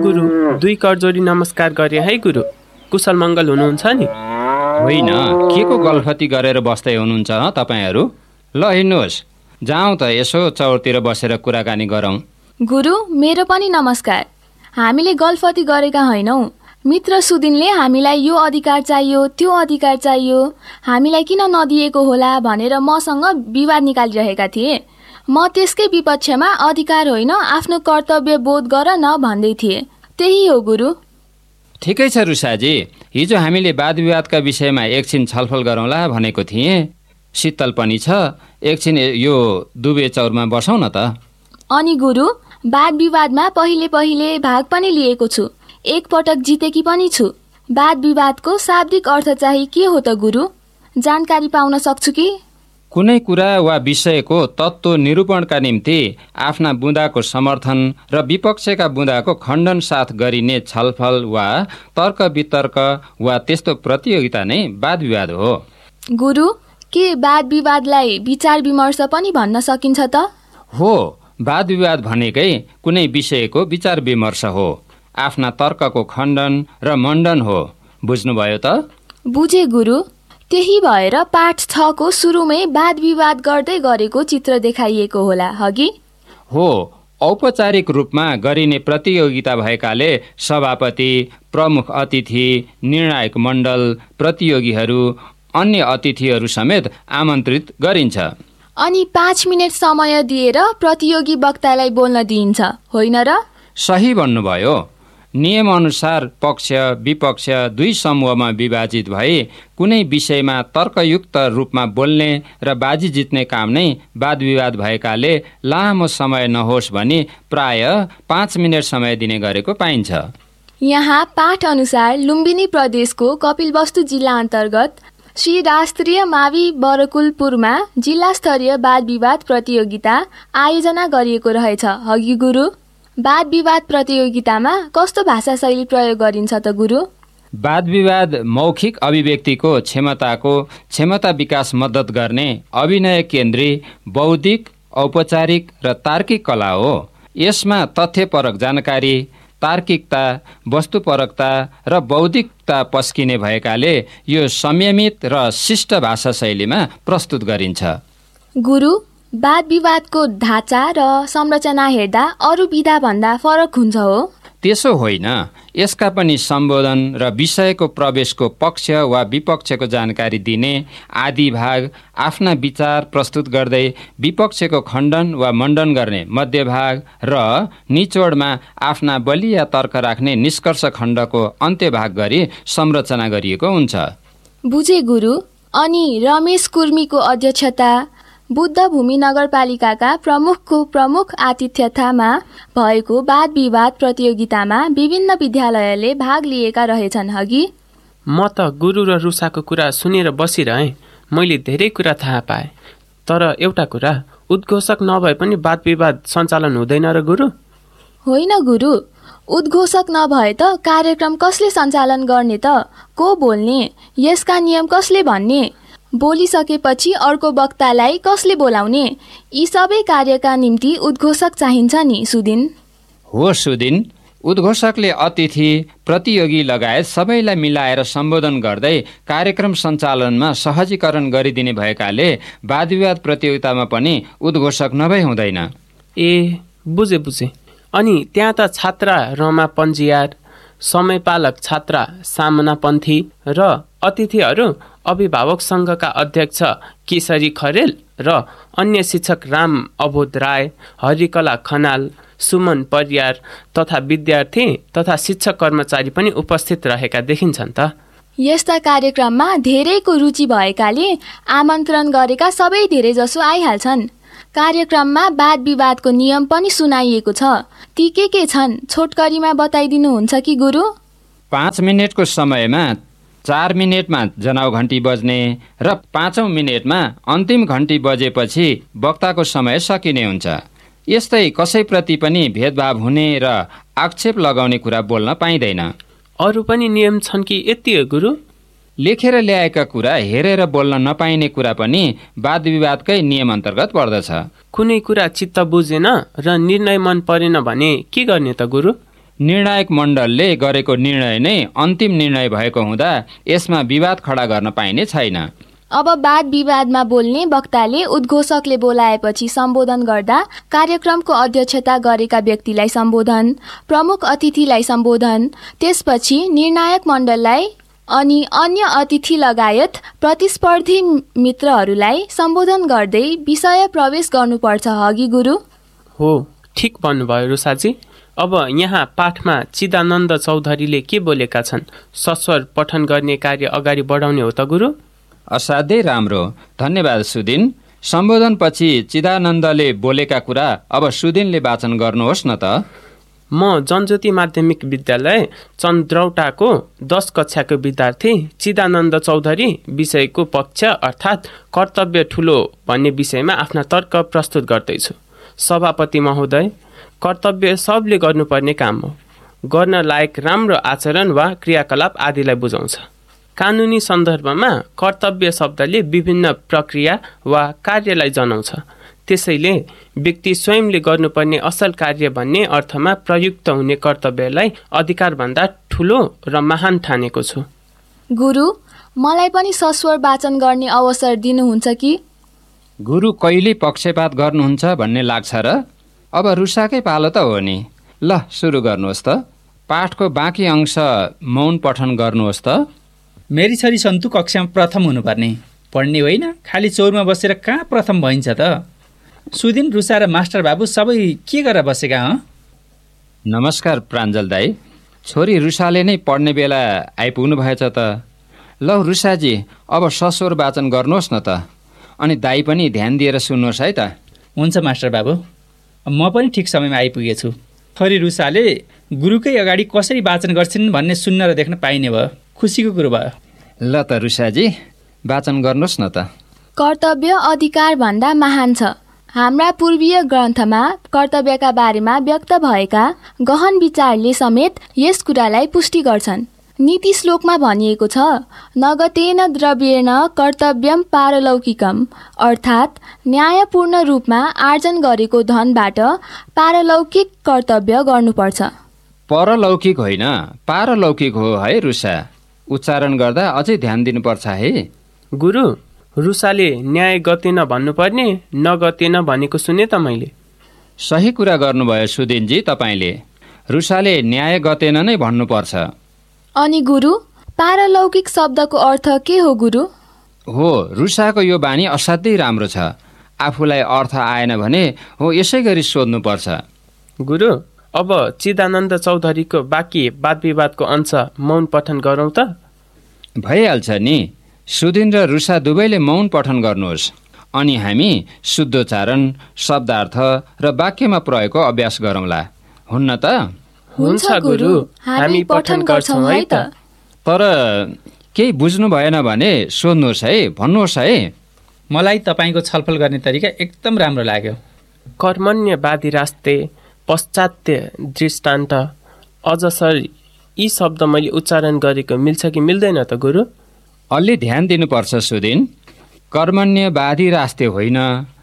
गुरु 2 कर जोडी नमस्कार गरे है गुरु। कुशल मङ्गल हुनुहुन्छ नि? होइन, के को गल्फती गरेर बस्दै हुनुहुन्छ तपाईँहरू? ल हिँड्नुहोस्, जाउँ त यसो चौरतिर बसेर कुराकानी गरौँ। गुरु मेरो पनि नमस्कार। हामीले गल्फती गरेका होइनौँ। मित्र सुदिनले हामीलाई यो अधिकार चाहियो, त्यो अधिकार चाहियो, हामीलाई किन नदिएको होला भनेर मसँग विवाद निकालिरहेका थिए। म त्यसकै विपक्षमा अधिकार होइन आफ्नो कर्तव्य बोध गर न भन्दै थिए। त्यही हो गुरु। ठिकै छ रुसाजी, हिजो हामीले वाद विवादका विषयमा एकछिन छलफल गरौँला भनेको थिएँ। शीतल पनि छ, एकछिन यो दुबे चौरमा बसौँ न त। अनि गुरु, वाद विवादमा पहिले भाग पनि लिएको छु, एकपटक जितेकी पनि छु। वाद विवादको शाब्दिक अर्थ चाहिँ के हो त गुरु? जानकारी पाउन सक्छु कि? कुनै कुरा वा विषयको तत्त्व निरूपणका निम्ति आफ्ना बुँदाको समर्थन र विपक्षका बुँदाको खण्डन साथ गरिने छलफल वा तर्क वितर्क वा त्यस्तो प्रतियोगिता नै वाद विवाद हो। गुरु, के वाद विवादलाई विचार विमर्श पनि भन्न सकिन्छ त? हो, वाद विवाद भनेकै कुनै विषयको विचार विमर्श हो, आफ्ना तर्कको खण्डन र मण्डन हो। बुझ्नुभयो त? बुझे गुरु। त्यही भएर पाठ 6 को सुरुमै वाद विवाद गर्दै गरेको चित्र देखाइएको होला हगि? हो, औपचारिक रूपमा गरिने प्रतियोगिता भएकाले सभापति, प्रमुख अतिथि, निर्णायक मण्डल, प्रतियोगीहरू, अन्य अतिथिहरू समेत आमन्त्रित गरिन्छ। अनि 5 मिनेट समय दिएर प्रतियोगी वक्तालाई बोल्न दिइन्छ, होइन र? सही भन्नुभयो। नियमअनुसार पक्ष विपक्ष 2 समूहमा विभाजित भई कुनै विषयमा तर्कयुक्त रूपमा बोल्ने र बाजी जित्ने काम नै वाद विवाद भएकाले लामो समय नहोस् भनी प्राय 5 मिनेट समय दिने गरेको पाइन्छ। यहाँ पाठ अनुसार लुम्बिनी प्रदेशको कपिलवस्तु जिल्ला अन्तर्गत श्री राष्ट्रिय मावि बरकुलपुरमा जिल्ला स्तरीय वाद विवाद प्रतियोगिता आयोजना गरिएको रहेछ हगि गुरु। वाद विवाद प्रतियोगितामा कस्तो भाषा शैली प्रयोग गरिन्छ त गुरु? वाद विवाद मौखिक अभिव्यक्तिको क्षमता विकास मद्दत गर्ने अभिनय केन्द्रित बौद्धिक, औपचारिक र तार्किक कला हो। यसमा तथ्यपरक जानकारी, तार्किकता, वस्तुपरकता र बौद्धिकता पस्किने भएकाले यो संयमित र शिष्ट भाषा शैलीमा प्रस्तुत गरिन्छ। गुरु, वाद विवादको ढाँचा र संरचना हेर्दा अरू विधा भन्दा फरक हुन्छ हो? त्यसो होइन, यसका पनि सम्बोधन र विषयको प्रवेशको पक्ष वा विपक्षको जानकारी दिने आदि भाग, आफ्ना विचार प्रस्तुत गर्दै विपक्षको खण्डन वा मण्डन गर्ने मध्य भाग र निचोडमा आफ्ना बलिया तर्क राख्ने निष्कर्ष खण्डको अन्त्य भाग गरी संरचना गरिएको हुन्छ। बुझे गुरु। अनि रमेश कुर्मीको अध्यक्षता, बुद्ध भूमि नगरपालिकाका प्रमुखको प्रमुख आतिथ्यतामा भएको वाद विवाद प्रतियोगितामा विभिन्न विद्यालयले भाग लिएका रहेछन् हगि? म त गुरु र रुसाको कुरा सुनेर बसिरहेँ। मैले धेरै कुरा थाहा पाएँ। तर एउटा कुरा, उद्घोषक नभए पनि वाद विवाद सञ्चालन हुँदैन र गुरु? होइन गुरु, उद्घोषक नभए त कार्यक्रम कसले सञ्चालन गर्ने त? को बोल्ने? यसका नियम कसले भन्ने? बोलिसकेपछि अर्को वक्तालाई कसले बोलाउने? यी सबै कार्यका निम्ति उद्घोषक चाहिन्छ नि सुदिन। हो सुदिन, उद्घोषकले अतिथि, प्रतियोगी लगायत सबैलाई मिलाएर सम्बोधन गर्दै कार्यक्रम सञ्चालनमा सहजीकरण गरिदिने भएकाले वाद विवाद प्रतियोगितामा पनि उद्घोषक नभई हुँदैन। ए बुझे। अनि त्यहाँ त छात्रा रमा पन्जियार, समयपालक छात्रा सामना पन्थी र अतिथिहरू अभिभावक सङ्घका अध्यक्ष केशरी खरेल र अन्य शिक्षक राम अबोध राय, हरिकला खनाल, सुमन परियार तथा विद्यार्थी तथा शिक्षक कर्मचारी पनि उपस्थित रहेका देखिन्छन् त। यस्ता कार्यक्रममा धेरैको रुचि भएकाले आमन्त्रण गरेका सबै धेरै जसो आइहाल्छन्। कार्यक्रममा वाद विवादको नियम पनि सुनाइएको छ। ती के छन् छोटकरीमा बताइदिनुहुन्छ कि गुरु? 5 मिनेटको समयमा 4 मिनेटमा जनाउ घण्टी बज्ने र 5औं मिनेटमा अन्तिम घण्टी बजेपछि वक्ताको समय सकिने हुन्छ। यस्तै कसैप्रति पनि भेदभाव हुने र आक्षेप लगाउने कुरा बोल्न पाइँदैन। अरू पनि नियम छन् कि यति हो गुरु? लेखेर ल्याएका कुरा हेरेर बोल्न नपाइने कुरा पनि वाद विवादकै नियम अन्तर्गत पर्दछ। कुनै कुरा चित्त बुझेन र निर्णय मन परेन भने के गर्ने त गुरु? निर्णायक मण्डलले गरेको निर्णय नै अन्तिम निर्णय भएको हुँदा यसमा विवाद खडा गर्न पाइने छैन। अब वाद विवादमा बोल्ने वक्ताले उद्घोषकले बोलाएपछि सम्बोधन गर्दा कार्यक्रमको अध्यक्षता गरेका व्यक्तिलाई सम्बोधन, प्रमुख अतिथिलाई सम्बोधन, त्यसपछि निर्णायक मण्डललाई अनि अन्य अतिथि लगायत प्रतिस्पर्धी मित्रहरूलाई सम्बोधन गर्दै विषय प्रवेश गर्नुपर्छ हगि गुरु? हो, ठिक भन्नुभयो रुसाजी। अब यहाँ पाठमा चिदानन्द चौधरीले के बोलेका छन्, सस्वर पठन गर्ने कार्य अगाडि बढाउने हो त गुरु? असाध्यै राम्रो, धन्यवाद सुदिन। सम्बोधनपछि चिदानन्दले बोलेका कुरा अब सुदिनले वाचन गर्नुहोस् न त। म जनज्योति माध्यमिक विद्यालय चन्द्रौटाको 10 कक्षाको विद्यार्थी चिदानन्द चौधरी विषयको पक्ष अर्थात् कर्तव्य ठुलो भन्ने विषयमा आफ्ना तर्क प्रस्तुत गर्दैछु। सभापति महोदय, कर्तव्य सबले गर्नुपर्ने काम हो। गर्न लायक राम्रो आचरण वा क्रियाकलाप आदिलाई बुझाउँछ। कानुनी सन्दर्भमा कर्तव्य शब्दले विभिन्न प्रक्रिया वा कार्यलाई जनाउँछ। त्यसैले व्यक्ति स्वयंले गर्नुपर्ने असल कार्य भन्ने अर्थमा प्रयुक्त हुने कर्तव्यलाई अधिकारभन्दा ठुलो र महान ठानेको छु। गुरु, मलाई पनि सस्वर वाचन गर्ने अवसर दिनुहुन्छ कि? गुरु कहिले पक्षपात गर्नुहुन्छ भन्ने लाग्छ र? अब रुसाकै पालो त हो नि। ल सुरु गर्नुहोस् त। पाठको बाँकी अंश मौन पठन गर्नुहोस् त। मेरी छोरी सन्तु कक्षामा प्रथम हुनुपर्ने, पढ्ने होइन, खालि चौरमा बसेर कहाँ प्रथम भइन्छ त? सुदिन, रुसा र मास्टर बाबु सबै के गरेर बसेका हँ? नमस्कार प्राञ्जल दाई। छोरी रुसाले नै पढ्ने बेला आइपुग्नु भएछ त। ल रुसाजी, अब सस्वर वाचन गर्नुहोस् न त। अनि दाई पनि ध्यान दिएर सुन्नुहोस् है त। हुन्छ मास्टर बाबु, म पनि ठिक समयमा आइपुगेछु। छोरी रुसाले गुरुकै अगाडि कसरी वाचन गर्छिन् भन्ने सुन्न र देख्न पाइने भयो, खुसीको कुरो भयो। ल त रुसाजी, वाचन गर्नुहोस् न त। कर्तव्य अधिकार भन्दा महान छ। हाम्रा पूर्वीय ग्रन्थमा कर्तव्यका बारेमा व्यक्त भएका गहन विचारले समेत यस कुरालाई पुष्टि गर्छन्। नीति श्लोकमा भनिएको छ, नगतेन द्रव्येण कर्तव्यम पारलौकिकम, अर्थात् न्यायपूर्ण रूपमा आर्जन गरेको धनबाट पारलौकिक कर्तव्य गर्नुपर्छ। परलौकिक होइन, पारलौकिक हो है रुसा। उच्चारण गर्दा अझै ध्यान दिनुपर्छ है। गुरु, रुसाले न्याय गतेन भन्नुपर्ने नगतेन भनेको सुने त मैले। सही कुरा गर्नुभयो सुदिनजी तपाईँले। रुसाले न्याय गतेन नै भन्नुपर्छ। अनि गुरु, पारलौकिक शब्दको अर्थ के हो गुरु? हो, रुसाको यो बानी असाध्यै राम्रो छ। आफूलाई अर्थ आएन भने हो यसै गरी सोध्नुपर्छ। गुरु, अब चिदानन्द चौधरीको बाँकी वाद विवादको अंश मौन पठन गरौँ त? भइहाल्छ नि। सुदिन र रुसा दुवैले मौन पठन गर्नुहोस्। अनि हामी शुद्धोच्चारण, शब्दार्थ र वाक्यमा प्रयोगको अभ्यास गरौँला, हुन्न त? हुन्छ गुरु, हामी पठन गर्छौँ है त। तर केही बुझ्नु भएन भने सोध्नुहोस् है, भन्नुहोस् है। मलाई तपाईँको छलफल गर्ने तरिका एकदम राम्रो लाग्यो। कर्मण्यवादी रास्ते, पश्चात्य दृष्टान्त, अजसर, यी शब्द मैले उच्चारण गरेको मिल्छ कि मिल्दैन त गुरु? अलि ध्यान दिनुपर्छ सुदिन। कर्मण्यवादी रास्ते होइन,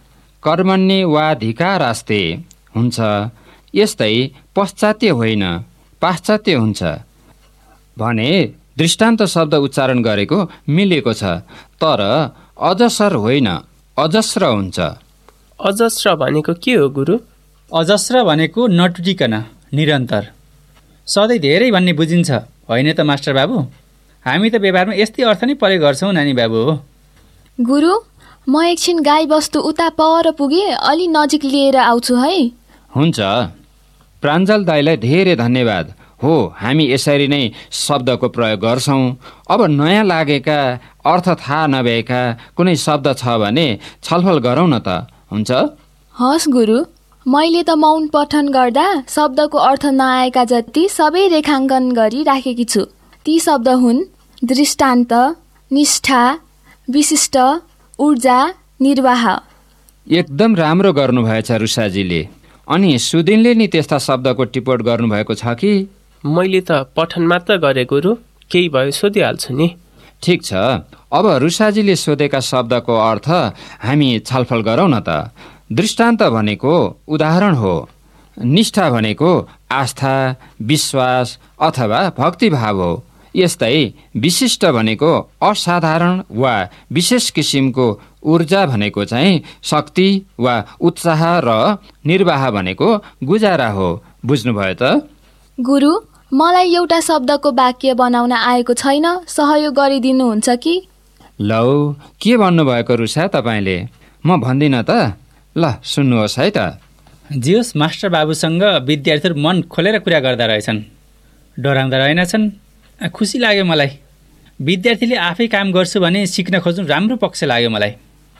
कर्मण्यवाधिकारास्ते हुन्छ। यस्तै पश्चात्य होइन, पाश्चात्य हुन्छ भने दृष्टान्त शब्द उच्चारण गरेको मिलेको छ। तर अजसर होइन, अजस्र हुन्छ। अजस्र भनेको के हो गुरु? अजस्र भनेको नटुटिकन, निरन्तर, सधैँ धेरै भन्ने बुझिन्छ, होइन त मास्टर बाबु? हामी त व्यवहारमा यस्तै अर्थ नै प्रयोग गर्छौँ नानी बाबु। गुरु, म एकछिन गाई बस्तु उता पर पुगे, अलि नजिक लिएर आउँछु है। हुन्छ। प्राञ्जल दाईलाई धेरै धन्यवाद। हो, हामी यसरी नै शब्दको प्रयोग गर्छौँ। अब नयाँ लागेका, अर्थ थाहा नभएका कुनै शब्द छ भने छलफल गरौँ न त, हुन्छ? हस् गुरु, मैले त मौन पठन गर्दा शब्दको अर्थ नआएका जति सबै रेखाङ्कन गरी राखेकी छु। ती शब्द हुन् दृष्टान्त, निष्ठा, विशिष्ट, ऊर्जा, निर्वाह। एकदम राम्रो गर्नुभएछ रुसाजीले। अनि सुदिनले नि त्यस्ता शब्दको टिप्पण गर्नुभएको छ कि? मैले त पठन मात्र गरे गुरु, केही भयो सोधिहाल्छु नि। ठिक छ। अब रुसाजीले सोधेका शब्दको अर्थ हामी छलफल गरौँ न त। दृष्टान्त भनेको उदाहरण हो। निष्ठा भनेको आस्था, विश्वास अथवा भक्तिभाव हो। यस्तै विशिष्ट भनेको असाधारण वा विशेष किसिमको ऊर्जा भनेको चाहिँ शक्ति वा उत्साह र निर्वाह भनेको गुजारा हो। बुझ्नुभयो त? गुरु, मलाई एउटा शब्दको वाक्य बनाउन आएको छैन, सहयोग गरिदिनुहुन्छ कि? लौ, के भन्नुभएको रुसा तपाईँले? म भन्दिनँ त, ल सुन्नुहोस् है त। जियोस्, मास्टर बाबुसँग विद्यार्थीहरू मन खोलेर कुरा गर्दा रहेछन्, डराउँदा रहेनछन्। खुसी लाग्यो मलाई। विद्यार्थीले आफै काम गर्छु भने सिक्न खोज्नु राम्रो पक्ष लाग्यो मलाई।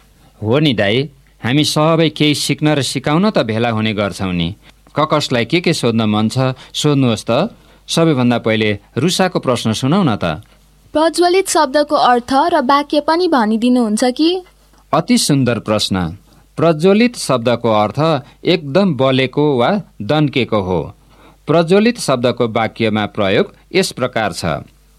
हो नि दाई, हामी सबै केही सिक्न र सिकाउन त भेला हुने गर्छौँ नि। कसलाई के सोध्न मन छ सोध्नुहोस् त। सबैभन्दा पहिले रुसाको प्रश्न सुनौ न त। प्रज्वलित शब्दको अर्थ र वाक्य पनि भनिदिनुहुन्छ कि? अति सुन्दर प्रश्न। प्रज्वलित शब्दको अर्थ एकदम बलेको वा दन्केको हो। प्रज्वलित शब्दको वाक्यमा प्रयोग यस प्रकार छ।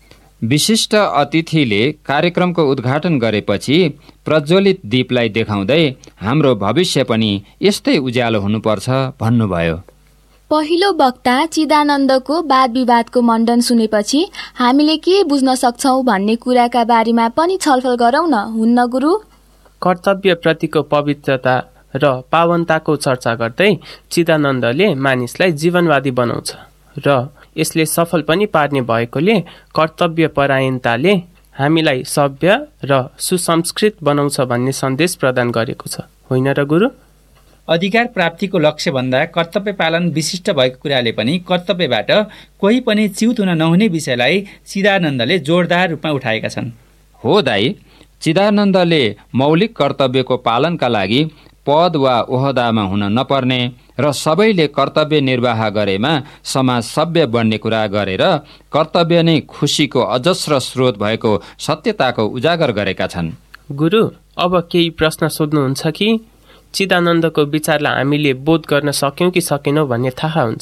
विशिष्ट अतिथिले कार्यक्रमको उद्घाटन गरेपछि प्रज्वलित दीपलाई देखाउँदै हाम्रो भविष्य पनि यस्तै उज्यालो हुनुपर्छ भन्नुभयो। पहिलो वक्ता चिदानन्दको वाद विवादको मण्डन सुनेपछि हामीले के बुझ्न सक्छौँ भन्ने कुराका बारेमा पनि छलफल गरौँ न, हुन्न गुरु? कर्तव्यप्रतिको पवित्रता र पावनताको चर्चा गर्दै चिदानन्दले मानिसलाई जीवनवादी बनाउँछ र यसले सफल पनि पार्ने भएकोले कर्तव्यपरायणताले हामीलाई सभ्य र सुसंस्कृत बनाउँछ भन्ने सन्देश प्रदान गरेको छ, होइन र गुरु? अधिकार प्राप्तिको लक्ष्यभन्दा कर्तव्य पालन विशिष्ट भएको कुराले पनि कर्तव्यबाट कोही पनि च्युत हुन नहुने विषयलाई चिदानन्दले जोरदार रूपमा उठाएका छन्। हो दाई, चिदानन्दले मौलिक कर्तव्यको पालनका लागि पद वा ओहदामा हुन नपर्ने र सबैले कर्तव्य निर्वाह गरेमा समाज सभ्य बन्ने कुरा गरेर कर्तव्य नै खुसीको अजस्र स्रोत भएको सत्यताको उजागर गरेका छन्। गुरु, अब केही प्रश्न सोध्नुहुन्छ कि? चिदानन्दको विचारलाई हामीले बोध गर्न सक्यौँ कि सकेनौँ भन्ने थाहा हुन्छ।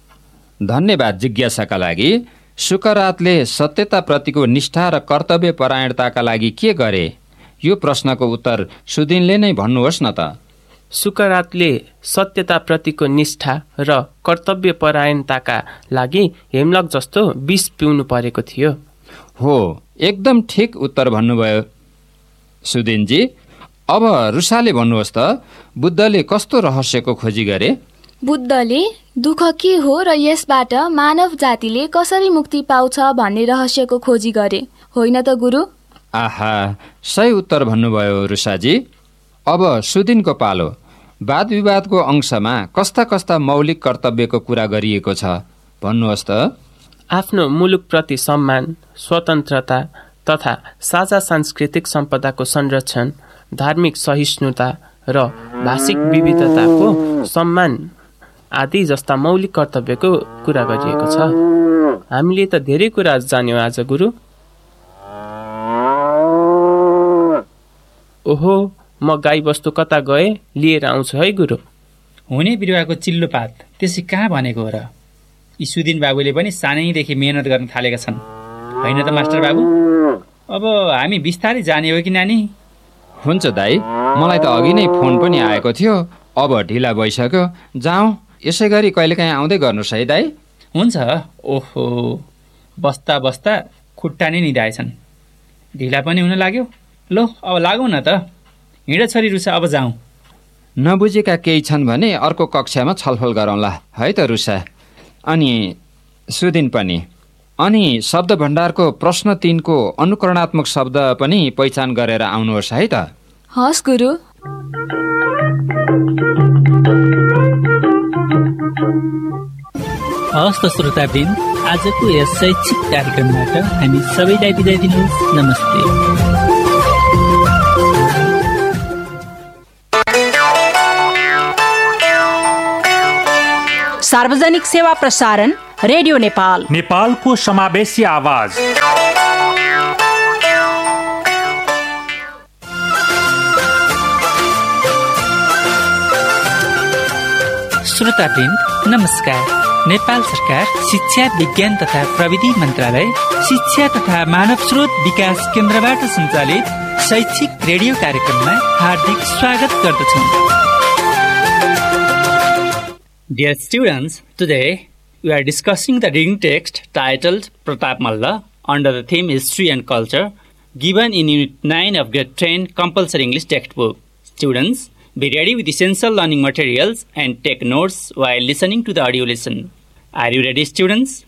धन्यवाद जिज्ञासाका लागि। सुकरातले सत्यताप्रतिको निष्ठा र कर्तव्य परायणताका लागि के गरे? यो प्रश्नको उत्तर सुदिनले नै भन्नुहोस् न त। सुकरातले सत्यताप्रतिको निष्ठा र कर्तव्य परायणताका लागि हेमलक जस्तो विष पिउनु परेको थियो। हो, एकदम ठिक उत्तर भन्नुभयो सुदिनजी। अब रुसाले भन्नुहोस् त, बुद्धले कस्तो रहस्यको खोजी गरे? बुद्धले दुःख के हो र यसबाट मानव जातिले कसरी मुक्ति पाउँछ भन्ने रहस्यको खोजी गरे, होइन त गुरु? आहा, सही उत्तर भन्नुभयो रुसाजी। अब सुदिनको पालो। वाद विवादको अंशमा कस्ता कस्ता मौलिक कर्तव्यको कुरा गरिएको छ भन्नुहोस् त। आफ्नो मुलुकप्रति सम्मान, स्वतन्त्रता तथा साझा सांस्कृतिक सम्पदाको संरक्षण, धार्मिक सहिष्णुता र भाषिक विविधताको सम्मान आदि जस्ता मौलिक कर्तव्यको कुरा गरिएको छ। हामीले त धेरै कुरा जान्यौँ आज गुरु। ओहो, म गाई बस्तु कता गए, लिएर आउँछु है गुरु। हुने बिरुवाको चिल्लो पात त्यसै कहाँ भनेको हो र? यी सुदिन बाबुले पनि सानैदेखि मेहनत गर्न थालेका छन्, होइन त मास्टर बाबु? अब हामी बिस्तारै जाने हो कि नानी? हुन्छ दाई, मलाई त अघि नै फोन पनि आएको थियो। अब ढिला भइसक्यो, जाउँ। यसै गरी कहिलेकाहीँ आउँदै गर्नुहोस् है दाई। हुन्छ। ओहो, बस्दा बस्दा खुट्टा नै निधाएछन्, ढिला पनि हुन लाग्यो। लो, अब लागौँ न त। हिँड छोरी रुसा, अब जाउँ। नबुझेका केही छन् भने अर्को कक्षामा छलफल गरौँला है त रुसा। अनि सुदिन पनि। अनि शब्द भण्डारको प्रश्न 3 को अनुकरणात्मक शब्द पनि पहिचान गरेर आउनुहोस् है त। हस् गुरु। हस् त श्रोतावृन्द, आजको यस शैक्षिक कार्यक्रमबाट हामी सबैलाई बिदा दिनुहोस्। नमस्ते। सार्वजनिक सेवा प्रसारण रेडियो नेपाल, नेपालको समावेशी आवाज। श्रोतावृन्द नमस्कार। नेपाल सरकार शिक्षा विज्ञान तथा प्रविधि मन्त्रालय शिक्षा तथा मानव स्रोत विकास केन्द्रबाट सञ्चालित शैक्षिक रेडियो कार्यक्रममा हार्दिक स्वागत गर्दछौँ। Dear students, today we are discussing the reading text titled Pratap Malla under the theme History and Culture, given in Unit 9 of Grade 10 Compulsory English Textbook. Students, be ready with essential learning materials and take notes while listening to the audio lesson. Are you ready, students?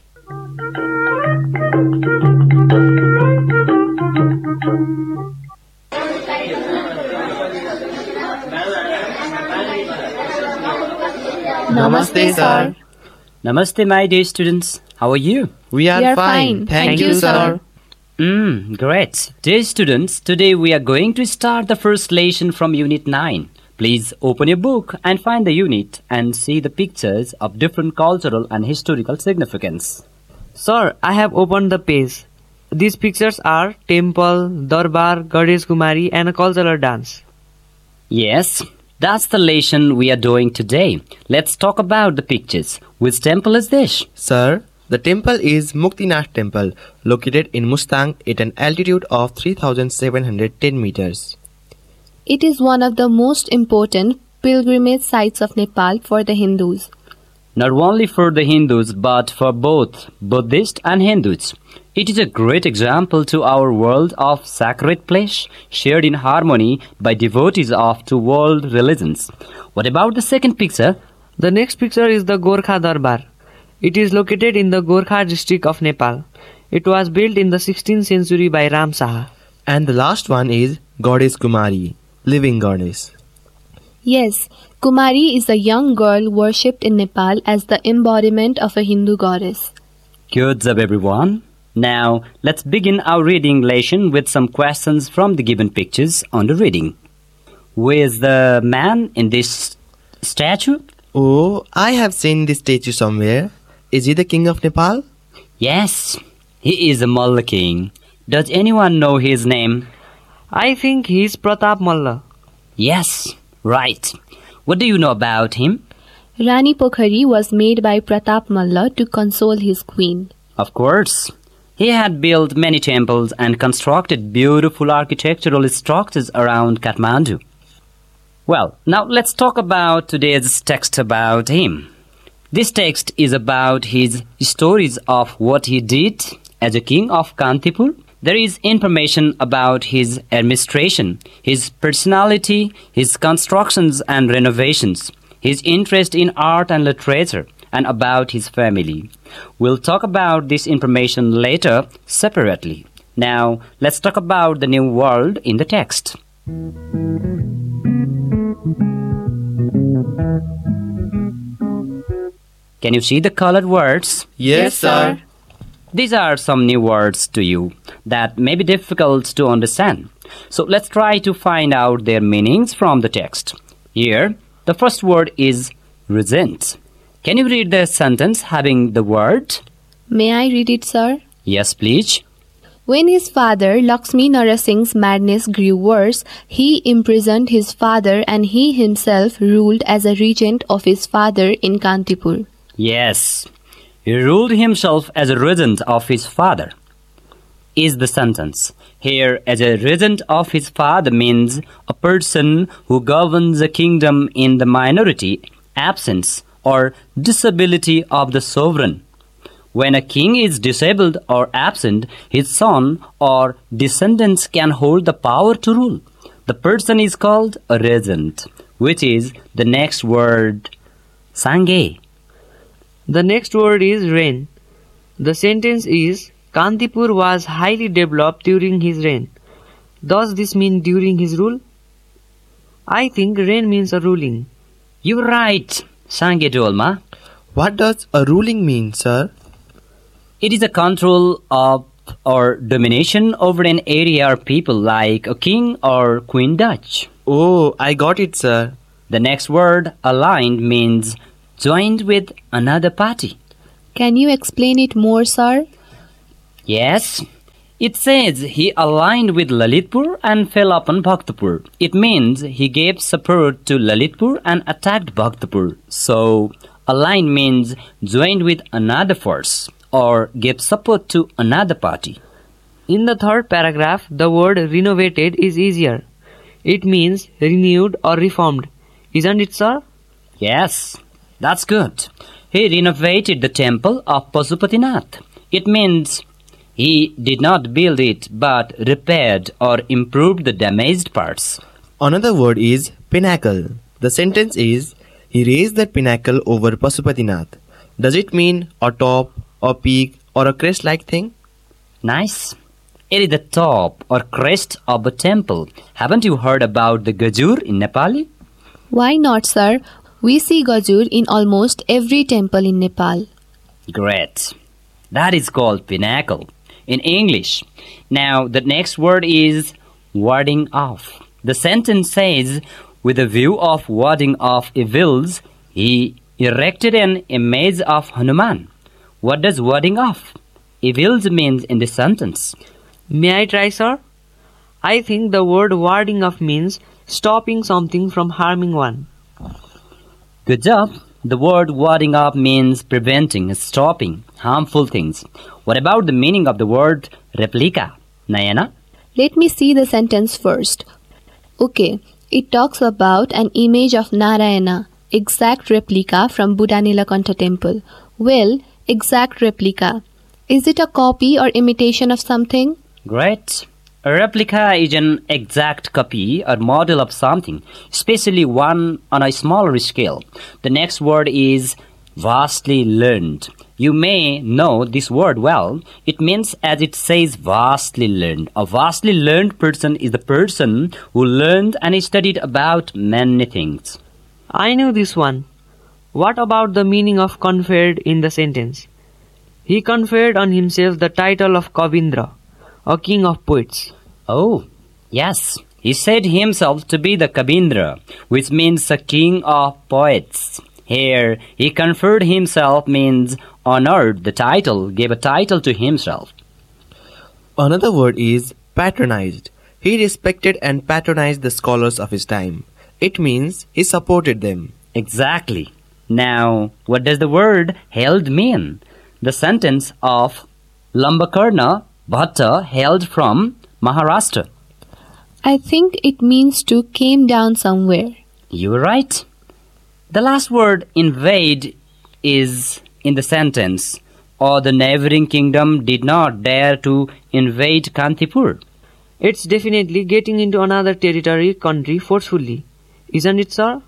Namaste, sir. Namaste, my dear students. How are you? We are fine. Thank you, sir. Great. Dear students, today we are going to start the first lesson from Unit 9. Please open your book and find the unit and see the pictures of different cultural and historical significance. Sir, I have opened the page. These pictures are temple, darbar, goddess Kumari and a cultural dance. Yes, that's the lesson we are doing today. Let's talk about the pictures. Which temple is this? Sir, the temple is Muktinath Temple, located in Mustang at an altitude of 3,710 meters. It is one of the most important pilgrimage sites of Nepal for the Hindus. Not only for the Hindus, but for both Buddhists and Hindus. It is a great example to our world of sacred place, shared in harmony by devotees of two world religions. What about the second picture? The next picture is the Gorkha Darbar. It is located in the Gorkha district of Nepal. It was built in the 16th century by Ram Saha. And the last one is Goddess Kumari, living goddess. Yes, Kumari is a young girl worshipped in Nepal as the embodiment of a Hindu goddess. Good job, everyone. Now, let's begin our reading lesson with some questions from the given pictures on the reading. Who is the man in this statue? Oh, I have seen this statue somewhere. Is he the king of Nepal? Yes, he is a Malla king. Does anyone know his name? I think he is Pratap Malla. Yes, right. What do you know about him? Rani Pokhari was made by Pratap Malla to console his queen. Of course. He had built many temples and constructed beautiful architectural structures around Kathmandu. Well, now let's talk about today's text about him. This text is about his stories of what he did as a king of Kantipur. There is information about his administration, his personality, his constructions and renovations, his interest in art and literature, and about his family. We'll talk about this information later separately. Now, let's talk about the new world in the text. Can you see the colored words? Yes, sir. These are some new words to you that may be difficult to understand. So let's try to find out their meanings from the text. Here, the first word is regent. Can you read the sentence having the word? May I read it, sir? Yes, please. When his father, Lakshmi Narasingh's madness grew worse, he imprisoned his father and he himself ruled as a regent of his father in Kantipur. Yes, he ruled himself as a regent of his father, is the sentence. Here, as a regent of his father means a person who governs a kingdom in the minority, absence, or disability of the sovereign. When a king is disabled or absent, his son or descendants can hold the power to rule. The person is called a regent, which is the next word, Sange. The next word is reign. The sentence is, Kantipur was highly developed during his reign. Does this mean during his rule? I think reign means a ruling. You're right, Sange Dolma. What does a ruling mean, sir? It is a control of or domination over an area or people like a king or queen Dutch. Oh, I got it, sir. The next word, aligned, means joined with another party. Can you explain it more, sir? Yes. It says he aligned with Lalitpur and fell upon Bhaktapur. It means he gave support to Lalitpur and attacked Bhaktapur. So, align means joined with another force or gave support to another party. In the third paragraph, the word renovated is easier. It means renewed or reformed. Isn't it, sir? Yes. That's good. He renovated the temple of Pasupatinath. It means he did not build it but repaired or improved the damaged parts. Another word is pinnacle. The sentence is, he raised that pinnacle over Pasupatinath. Does it mean a top, a peak, or a crest-like thing? Nice. It is the top or crest of a temple. Haven't you heard about the Gajur in Nepali? Why not, sir? We see Gajur in almost every temple in Nepal. Great. That is called pinnacle in English. Now, the next word is warding off. The sentence says, with a view of warding off evils, he erected an image of Hanuman. What does warding off evils means in this sentence? May I try, sir? I think the word warding off means stopping something from harming one. Good job. The word warding off means preventing, stopping harmful things. What about the meaning of the word replica? Nayana? Let me see the sentence first. Okay, it talks about an image of Narayana, exact replica from Buddha Nilakantha temple. Well, exact replica. Is it a copy or imitation of something? Great. A replica is an exact copy or model of something, especially one on a smaller scale. The next word is vastly learned. You may know this word well. It means, as it says, vastly learned. A vastly learned person is the person who learned and studied about many things. I knew this one. What about the meaning of conferred in the sentence? He conferred on himself the title of Kavindra, a king of poets. Oh, yes. He said himself to be the Kavindra, which means a king of poets. Here, he conferred himself means honored the title, gave a title to himself. Another word is patronized. He respected and patronized the scholars of his time. It means he supported them. Exactly. Now, what does the word held mean? The sentence of Lambakarna Bhatta hailed from Maharashtra. I think it means to came down somewhere. You were right. The last word invade is in the sentence, or the neighboring kingdom did not dare to invade Kantipur. It's definitely getting into another territory, country forcefully. Isn't it, sir?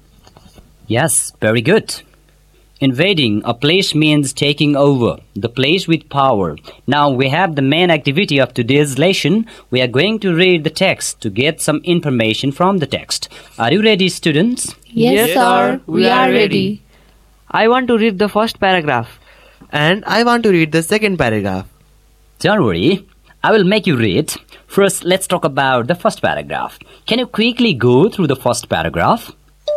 Yes, very good. Invading a place means taking over the place with power. Now we have the main activity of today's lesson. We are going to read the text to get some information from the text. Are you ready, students? Yes, sir. We are ready. I want to read the first paragraph. And I want to read the second paragraph. Don't worry. I will make you read. First, let's talk about the first paragraph. Can you quickly go through the first paragraph?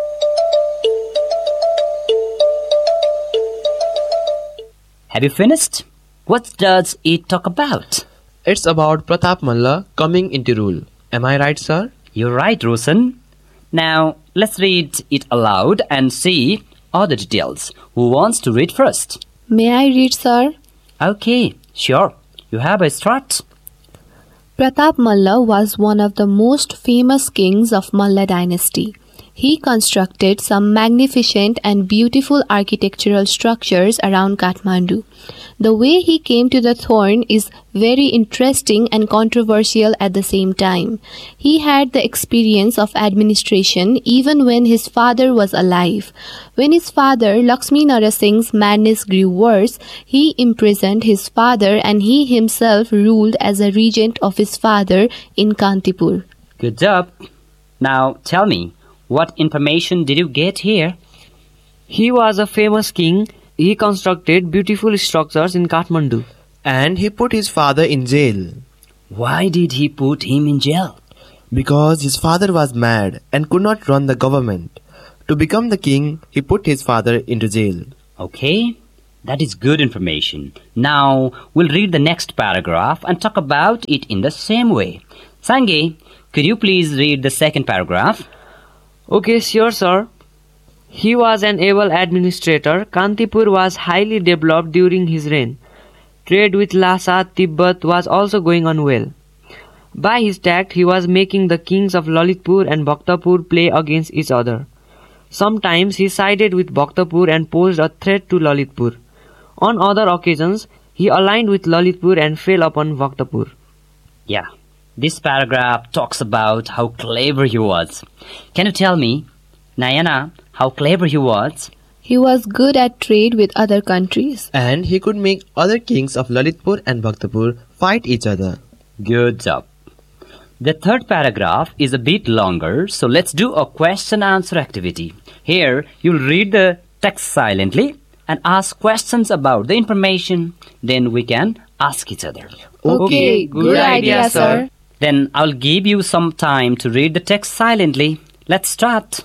Have you finished? What does it talk about? It's about Pratap Malla coming into rule. Am I right, sir? You're right, Roshan. Now, let's read it aloud and see all the details. Who wants to read first? May I read, sir? Okay, sure. You have a start. Pratap Malla was one of the most famous kings of Malla dynasty. He constructed some magnificent and beautiful architectural structures around Kathmandu. The way he came to the throne is very interesting and controversial at the same time. He had the experience of administration even when his father was alive. When his father, Lakshmi Narasingh's madness grew worse, he imprisoned his father and he himself ruled as a regent of his father in Kantipur. Good job. Now tell me, what information did you get here? He was a famous king. He constructed beautiful structures in Kathmandu. And he put his father in jail. Why did he put him in jail? Because his father was mad and could not run the government. To become the king, he put his father into jail. Okay, that is good information. Now, we'll read the next paragraph and talk about it in the same way. Sange, could you please read the second paragraph? Okay, sure, sir. He was an able administrator. Kantipur was highly developed during his reign. Trade with Lhasa, Tibet was also going on well. By his tact, he was making the kings of Lalitpur and Bhaktapur play against each other. Sometimes he sided with Bhaktapur and posed a threat to Lalitpur. On other occasions, he aligned with Lalitpur and fell upon Bhaktapur. Yeah, this paragraph talks about how clever he was. Can you tell me, Nayana, how clever he was? He was good at trade with other countries. And he could make other kings of Lalitpur and Bhaktapur fight each other. Good job. The third paragraph is a bit longer, so let's do a question-answer activity. Here, you'll read the text silently and ask questions about the information. Then we can ask each other. Okay, good idea, sir. Then I'll give you some time to read the text silently. Let's start.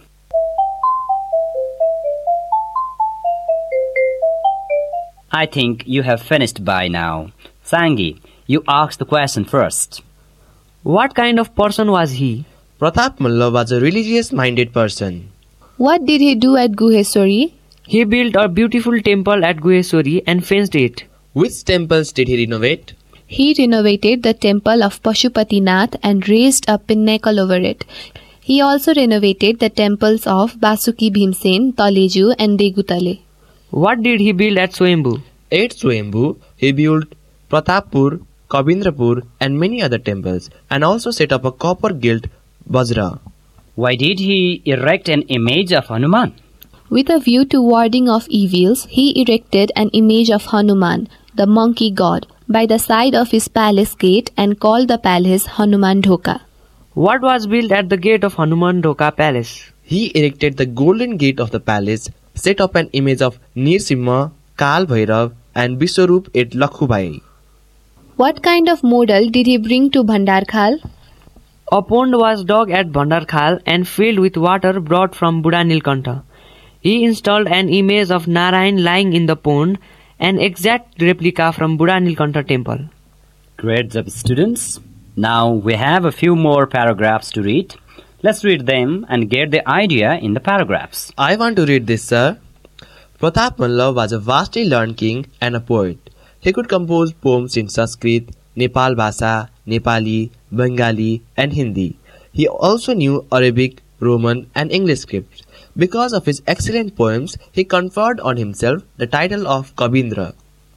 I think you have finished by now. Sangi, you ask the question first. What kind of person was he? Pratap Malla was a religious-minded person. What did he do at Guheswari? He built a beautiful temple at Guheswari and fenced it. Which temples did he renovate? He renovated the temple of Pashupatinath and raised a pinnacle over it. He also renovated the temples of Basuki Bhimsen, Taleju and Degutale. What did he build at Swayambhu? At Swayambhu, he built Pratappur, Kabindrapur and many other temples and also set up a copper-gilt Bajra. Why did he erect an image of Hanuman? With a view to warding off evils, he erected an image of Hanuman, the monkey god, by the side of his palace gate and called the palace Hanuman Dhoka. What was built at the gate of Hanuman Dhoka palace? He erected the golden gate of the palace, set up an image of Nirsimha, Kal Bhairav and Vishwarup at Lakhubai. What kind of model did he bring to Bhandarkhal? A pond was dug at Bhandarkhal and filled with water brought from Budanilkantha. He installed an image of Narayan lying in the pond, an exact replica from Budanilkantha temple. Great job, students. Now we have a few more paragraphs to read. Let's read them and get the idea in the paragraphs. I want to read this, sir. Pratap Malla was a vastly learned king and a poet. He could compose poems in Sanskrit, Nepal Bhasha, Nepali, Bengali and Hindi. He also knew Arabic, Roman and English scripts. Because of his excellent poems, he conferred on himself the title of Kabindra.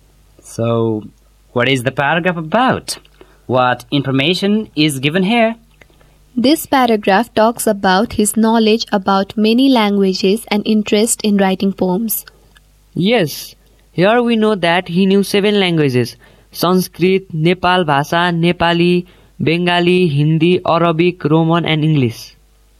So, what is the paragraph about? What information is given here? This paragraph talks about his knowledge about many languages and interest in writing poems. Yes, here we know that he knew 7 languages: Sanskrit, Nepal Bhasha, Nepali, Bengali, Hindi, Arabic, Roman and English.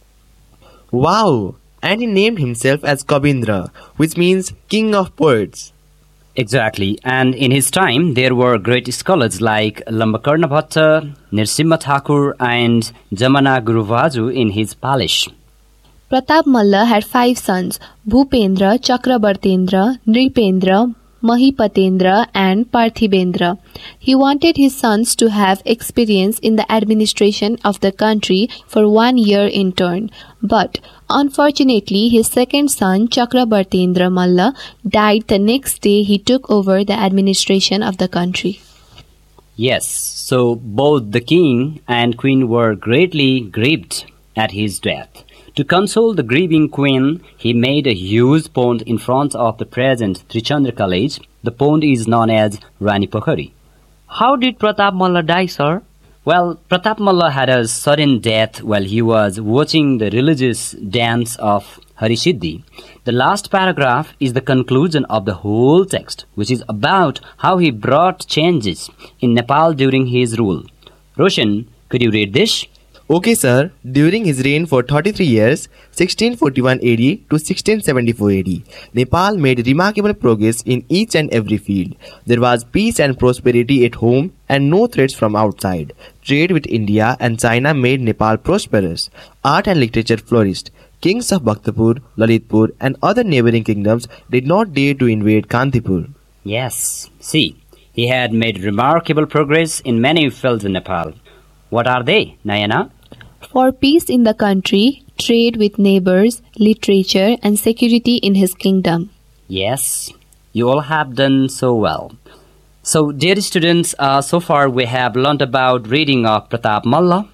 Wow! And he named himself as Kabindra, which means king of poets. Exactly, and in his time there were great scholars like Lambakarna Bhatta, Nirsimha Thakur and Jamana Guruvaju in his palace. Pratap Malla had 5 sons, Bhupendra, Chakrabartendra, Nripendra, Mahipatendra and Parthibendra. He wanted his sons to have experience in the administration of the country for 1 year in turn. But unfortunately, his second son, Chakrabartendra Malla, died the next day he took over the administration of the country. Yes, so both the king and queen were greatly grieved at his death. To console the grieving queen, he made a huge pond in front of the present Trichandra College. The pond is known as Rani Pokhari. How did Pratap Malla die, sir? Well, Pratap Malla had a sudden death while he was watching the religious dance of Harisiddhi. The last paragraph is the conclusion of the whole text, which is about how he brought changes in Nepal during his rule. Roshan, could you read this? Okay, sir. During his reign for 33 years, 1641 AD to 1674 AD, Nepal made remarkable progress in each and every field. There was peace and prosperity at home and no threats from outside. Trade with India and China made Nepal prosperous. Art and literature flourished. Kings of Bhaktapur, Lalitpur and other neighboring kingdoms did not dare to invade Kantipur. Yes, see, he had made remarkable progress in many fields in Nepal. What are they, Nayana? For peace in the country, trade with neighbors, literature and security in his kingdom. Yes, you all have done so well. So, dear students, so far we have learned about reading of Pratap Malla.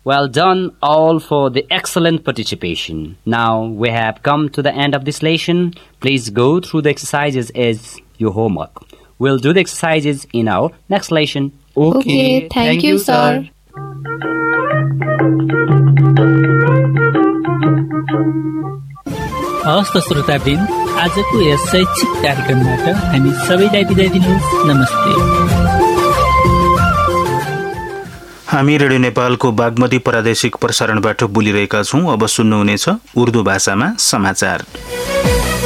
Well done all for the excellent participation. Now we have come to the end of this lesson. Please go through the exercises as your homework. We'll do the exercises in our next lesson. Okay, thank you, sir. हवस् त श्रोतावृन्द, आजको यस शैक्षिक कार्यक्रमबाट हामी सबैलाई बिदा दिनुहोस्। नमस्ते। हामी रेडियो नेपालको बागमती प्रादेशिक प्रसारणबाट बोलिरहेका छौं। अब सुन्नुहुनेछ उर्दू भाषामा समाचार।